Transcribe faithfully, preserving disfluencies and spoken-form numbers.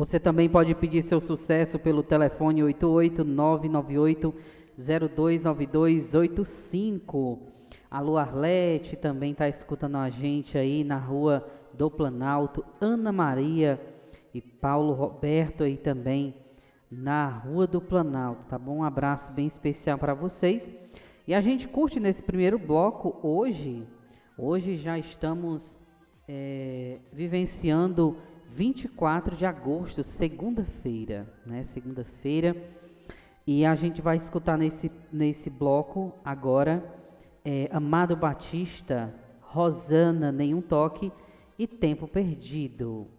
Você também pode pedir seu sucesso pelo telefone oito oito nove nove oito zero dois nove dois oito cinco. Alô Arlete também está escutando a gente aí na Rua do Planalto. Ana Maria e Paulo Roberto aí também na Rua do Planalto, tá bom? Um abraço bem especial para vocês. E a gente curte nesse primeiro bloco hoje. Hoje já estamos é, vivenciando vinte e quatro de agosto, segunda-feira, né? Segunda-feira. E a gente vai escutar nesse, nesse bloco agora é, Amado Batista, Rosana, Nenhum Toque e Tempo Perdido.